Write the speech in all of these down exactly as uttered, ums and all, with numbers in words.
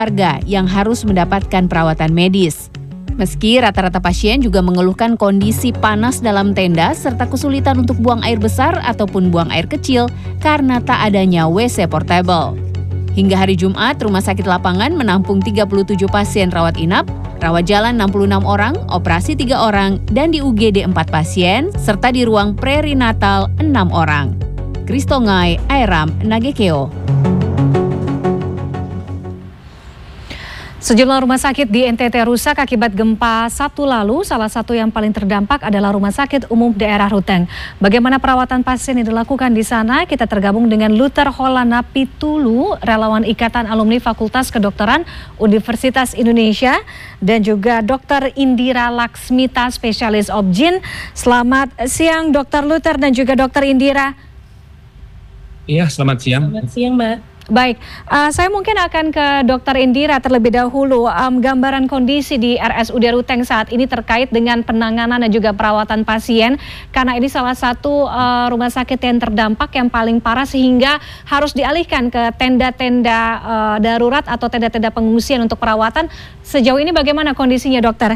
warga yang harus mendapatkan perawatan medis. Meski rata-rata pasien juga mengeluhkan kondisi panas dalam tenda serta kesulitan untuk buang air besar ataupun buang air kecil karena tak adanya W C portable. Hingga hari Jumat, Rumah Sakit Lapangan menampung tiga puluh tujuh pasien rawat inap, rawat jalan enam puluh enam orang, operasi tiga orang, dan di U G D empat pasien, serta di ruang perinatal enam orang. Kristongai, Airam, Nagekeo. Sejumlah rumah sakit di N T T rusak akibat gempa Sabtu lalu. Salah satu yang paling terdampak adalah Rumah Sakit Umum Daerah Ruteng. Bagaimana perawatan pasien yang dilakukan di sana? Kita tergabung dengan Luther Holana Pitulu, relawan Ikatan Alumni Fakultas Kedokteran Universitas Indonesia, dan juga Dokter Indira Laksmita, spesialis obgyn. Selamat siang, Dokter Luther dan juga Dokter Indira. Iya, selamat siang. Selamat siang, Mbak. Baik, uh, saya mungkin akan ke Dokter Indira terlebih dahulu. Um, gambaran kondisi di R S U D Ruteng saat ini terkait dengan penanganan dan juga perawatan pasien, karena ini salah satu uh, rumah sakit yang terdampak yang paling parah sehingga harus dialihkan ke tenda-tenda uh, darurat atau tenda-tenda pengungsian untuk perawatan. Sejauh ini bagaimana kondisinya, dokter?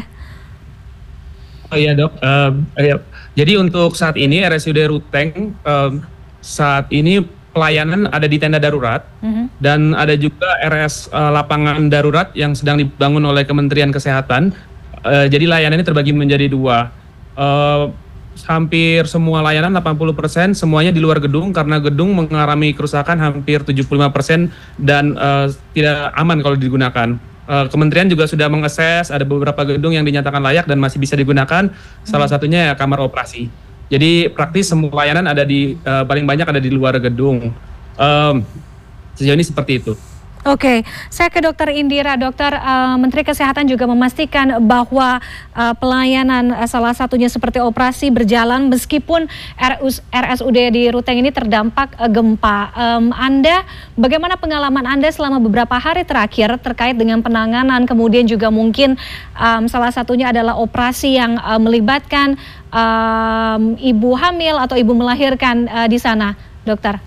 Oh iya dok, uh, iya. Jadi untuk saat ini R S U D Ruteng uh, saat ini pelayanan ada di tenda darurat, uh-huh. dan ada juga R S uh, lapangan darurat yang sedang dibangun oleh Kementerian Kesehatan. Uh, jadi layanan ini terbagi menjadi dua. Uh, hampir semua layanan delapan puluh persen semuanya di luar gedung karena gedung mengalami kerusakan hampir tujuh puluh lima persen dan uh, tidak aman kalau digunakan. Uh, Kementerian juga sudah mengakses ada beberapa gedung yang dinyatakan layak dan masih bisa digunakan. Uh-huh. Salah satunya ya kamar operasi. Jadi praktis semua layanan ada di uh, paling banyak ada di luar gedung. Um, sejauh ini seperti itu. Oke, saya ke Dokter Indira. Dokter, uh, Menteri Kesehatan juga memastikan bahwa uh, pelayanan uh, salah satunya seperti operasi berjalan meskipun R S U D di Ruteng ini terdampak uh, gempa. Um, Anda, bagaimana pengalaman Anda selama beberapa hari terakhir terkait dengan penanganan, kemudian juga mungkin um, salah satunya adalah operasi yang uh, melibatkan um, ibu hamil atau ibu melahirkan uh, di sana, dokter?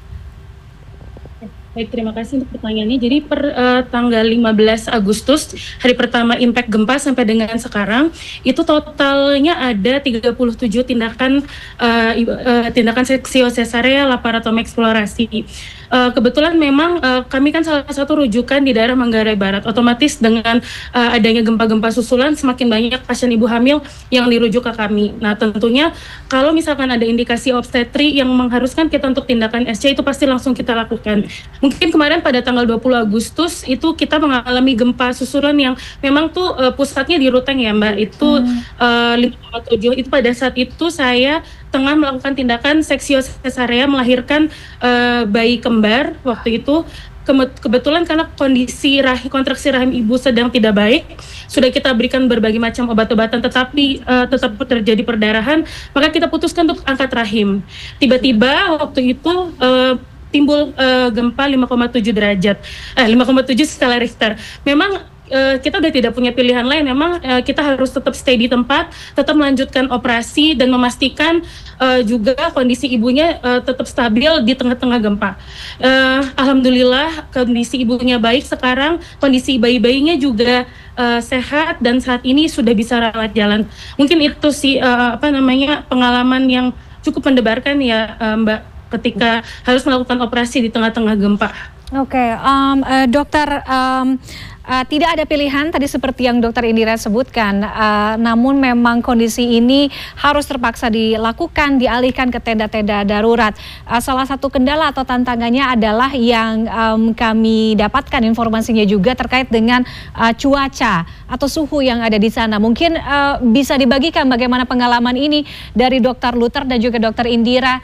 Baik, terima kasih untuk pertanyaannya. Jadi per uh, tanggal lima belas Agustus, hari pertama impact gempa sampai dengan sekarang, itu totalnya ada tiga puluh tujuh tindakan uh, uh, tindakan seksio sesarea laparotomi eksplorasi. Uh, kebetulan memang uh, kami kan salah satu rujukan di daerah Manggarai Barat. Otomatis dengan uh, adanya gempa-gempa susulan, semakin banyak pasien ibu hamil yang dirujuk ke kami. Nah, tentunya kalau misalkan ada indikasi obstetri yang mengharuskan kita untuk tindakan S C, itu pasti langsung kita lakukan. Mungkin kemarin pada tanggal dua puluh Agustus itu kita mengalami gempa susulan yang memang tuh uh, pusatnya di Ruteng ya Mbak. Itu hmm. uh, lima koma tujuh. Itu pada saat itu saya tengah melakukan tindakan seksio sesarea melahirkan uh, bayi kembar waktu itu. Kebetulan karena kondisi rahim, kontraksi rahim ibu sedang tidak baik, sudah kita berikan berbagai macam obat-obatan tetapi uh, tetap terjadi perdarahan, maka kita putuskan untuk angkat rahim. Tiba-tiba waktu itu uh, timbul uh, gempa lima koma tujuh derajat, eh, lima koma tujuh skala Richter. Memang Uh, kita udah tidak punya pilihan lain, memang uh, kita harus tetap stay di tempat, tetap melanjutkan operasi dan memastikan uh, juga kondisi ibunya uh, tetap stabil di tengah-tengah gempa. Uh, Alhamdulillah kondisi ibunya baik sekarang, kondisi bayi-bayinya juga uh, sehat dan saat ini sudah bisa rawat jalan. Mungkin itu sih uh, apa namanya pengalaman yang cukup mendebarkan ya uh, Mbak, ketika harus melakukan operasi di tengah-tengah gempa. Oke, okay, um, uh, dokter. Um, Uh, tidak ada pilihan tadi seperti yang Dokter Indira sebutkan, uh, namun memang kondisi ini harus terpaksa dilakukan, dialihkan ke tenda-tenda darurat. Uh, salah satu kendala atau tantangannya adalah yang um, kami dapatkan informasinya juga terkait dengan uh, cuaca atau suhu yang ada di sana. Mungkin uh, bisa dibagikan bagaimana pengalaman ini dari Dokter Luther dan juga Dokter Indira.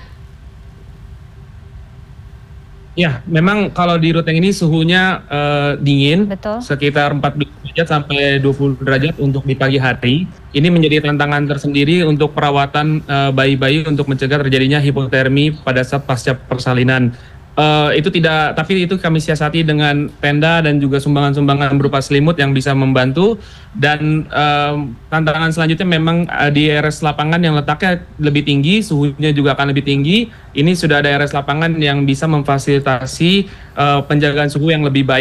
Ya, memang kalau di Ruteng ini suhunya uh, dingin, betul, sekitar empat belas derajat sampai dua puluh derajat untuk di pagi hari. Ini menjadi tantangan tersendiri untuk perawatan uh, bayi-bayi untuk mencegah terjadinya hipotermi pada saat pasca persalinan. Uh, itu tidak, tapi itu kami siasati dengan tenda dan juga sumbangan-sumbangan berupa selimut yang bisa membantu. Dan uh, tantangan selanjutnya memang uh, di R S lapangan yang letaknya lebih tinggi, suhunya juga akan lebih tinggi. Ini sudah ada R S lapangan yang bisa memfasilitasi uh, penjagaan suhu yang lebih baik.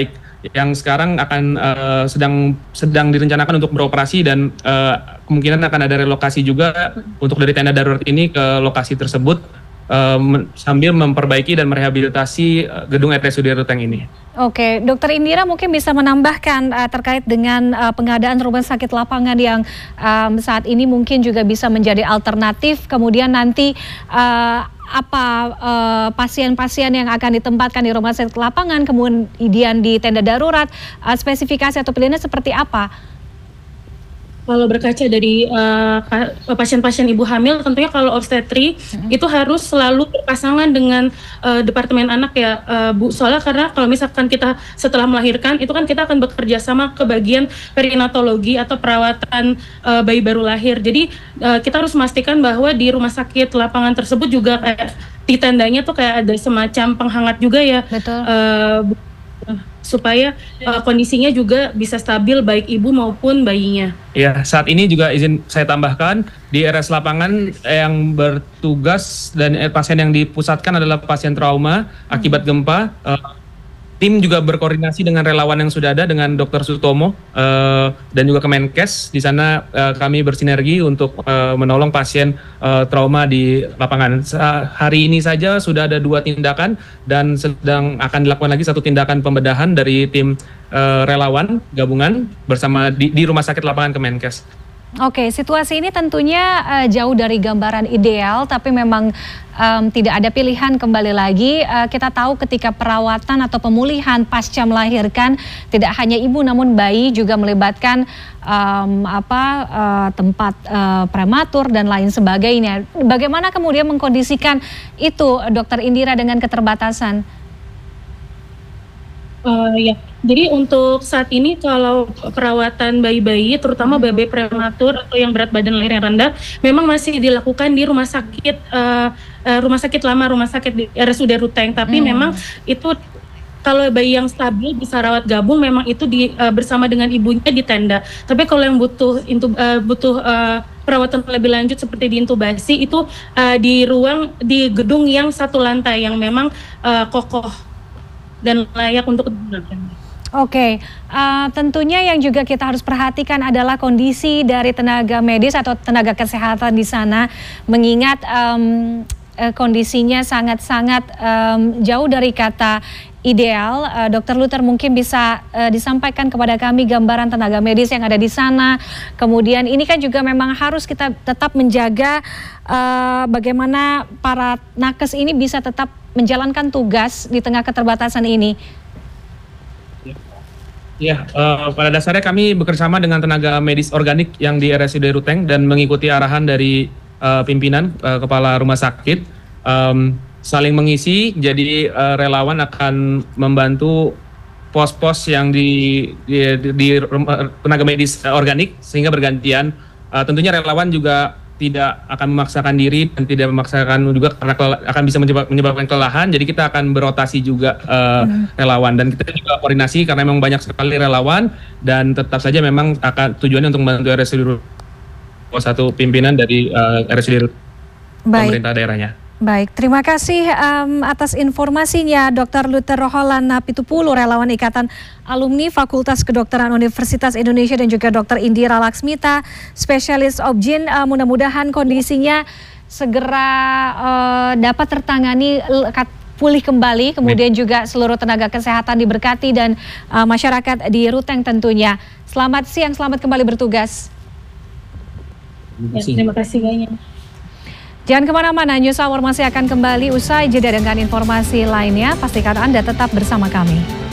yang sekarang akan uh, sedang sedang direncanakan untuk beroperasi dan uh, kemungkinan akan ada relokasi juga untuk dari tenda darurat ini ke lokasi tersebut uh, sambil memperbaiki dan merehabilitasi uh, gedung R S U D Ruteng ini. Oke, Dokter Indira mungkin bisa menambahkan uh, terkait dengan uh, pengadaan rumah sakit lapangan yang um, saat ini mungkin juga bisa menjadi alternatif, kemudian nanti uh, apa uh, pasien-pasien yang akan ditempatkan di rumah sakit lapangan, kemudian di tenda darurat, uh, spesifikasi atau pilihannya seperti apa? Kalau berkaca dari uh, pasien-pasien ibu hamil, tentunya kalau obstetri hmm. itu harus selalu berpasangan dengan uh, departemen anak ya, uh, Bu. Soalnya karena kalau misalkan kita setelah melahirkan, itu kan kita akan bekerja sama ke bagian perinatologi atau perawatan uh, bayi baru lahir. Jadi uh, kita harus memastikan bahwa di rumah sakit lapangan tersebut juga kayak di tendanya tuh kayak ada semacam penghangat juga ya. Betul. Uh, supaya uh, kondisinya juga bisa stabil baik ibu maupun bayinya. Ya, saat ini juga izin saya tambahkan di R S lapangan yang bertugas dan eh, pasien yang dipusatkan adalah pasien trauma akibat gempa. Uh, tim juga berkoordinasi dengan relawan yang sudah ada dengan Dokter Sutomo uh, dan juga Kemenkes. Di sana uh, kami bersinergi untuk uh, menolong pasien uh, trauma di lapangan. Sa- hari ini saja sudah ada dua tindakan dan sedang akan dilakukan lagi satu tindakan pembedahan dari tim uh, relawan gabungan bersama di, di Rumah Sakit Lapangan Kemenkes. Oke, situasi ini tentunya uh, jauh dari gambaran ideal, tapi memang um, tidak ada pilihan kembali lagi. Uh, kita tahu ketika perawatan atau pemulihan pasca melahirkan, tidak hanya ibu namun bayi juga melibatkan um, apa uh, tempat uh, prematur dan lain sebagainya. Bagaimana kemudian mengkondisikan itu, Dokter Indira, dengan keterbatasan? Uh, ya, jadi untuk saat ini kalau perawatan bayi-bayi, terutama bayi prematur atau yang berat badan lahir yang rendah, memang masih dilakukan di rumah sakit, uh, uh, rumah sakit lama, rumah sakit di R S U D Ruteng. Tapi hmm. memang itu kalau bayi yang stabil bisa rawat gabung, memang itu di uh, bersama dengan ibunya di tenda. Tapi kalau yang butuh intu, uh, butuh uh, perawatan lebih lanjut seperti diintubasi itu uh, di ruang di gedung yang satu lantai yang memang uh, kokoh dan layak untuk digunakan. Oke, uh, tentunya yang juga kita harus perhatikan adalah kondisi dari tenaga medis atau tenaga kesehatan di sana, mengingat um, uh, kondisinya sangat-sangat um, jauh dari kata ideal. uh, Dokter Luther mungkin bisa uh, disampaikan kepada kami gambaran tenaga medis yang ada di sana. Kemudian ini kan juga memang harus kita tetap menjaga uh, bagaimana para nakes ini bisa tetap menjalankan tugas di tengah keterbatasan ini. Ya, uh, pada dasarnya kami bekerjasama dengan tenaga medis organik yang di R S U D Ruteng dan mengikuti arahan dari uh, pimpinan uh, kepala rumah sakit, um, saling mengisi. Jadi uh, relawan akan membantu pos-pos yang di, di, di, di rumah, tenaga medis uh, organik sehingga bergantian. Uh, tentunya relawan juga tidak akan memaksakan diri dan tidak memaksakan juga karena akan bisa menyebab, menyebabkan kelelahan. Jadi kita akan berotasi juga uh, hmm. relawan dan kita juga koordinasi karena memang banyak sekali relawan dan tetap saja memang akan tujuannya untuk membantu R S U D satu pimpinan dari uh, R S U D pemerintah daerahnya. Baik, terima kasih um, atas informasinya Dokter Luther Roholan Pitupulu, relawan Ikatan Alumni Fakultas Kedokteran Universitas Indonesia, dan juga Dokter Indira Laksmita, spesialis obgyn. Uh, mudah-mudahan kondisinya segera uh, dapat tertangani, lekat pulih kembali, kemudian juga seluruh tenaga kesehatan diberkati dan uh, masyarakat di Ruteng tentunya. Selamat siang, selamat kembali bertugas. Ya, terima kasih banyak. Jangan kemana-mana, News Hour masih akan kembali usai jeda dengan informasi lainnya. Pastikan Anda tetap bersama kami.